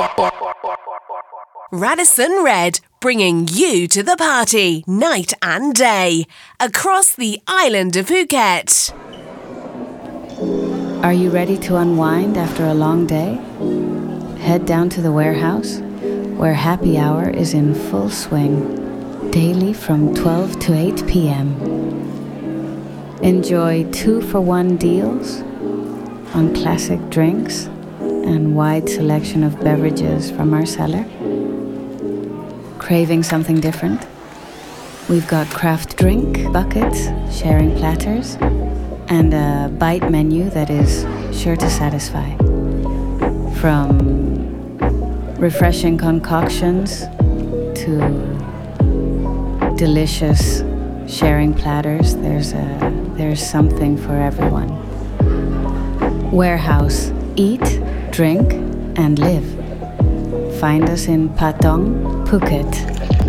Radisson Red, bringing you to the party, night and day, across the island of Phuket. Are you ready to unwind after a long day? Head down to the warehouse, where happy hour is in full swing, daily from 12 to 8 p.m. Enjoy 2-for-1 deals on classic drinks and wide selection of beverages from our cellar. Craving something different? We've got craft drink buckets, sharing platters, and a bite menu that is sure to satisfy. From refreshing concoctions to delicious sharing platters, there's something for everyone. Warehouse, eat, drink, and live. Find us in Patong, Phuket.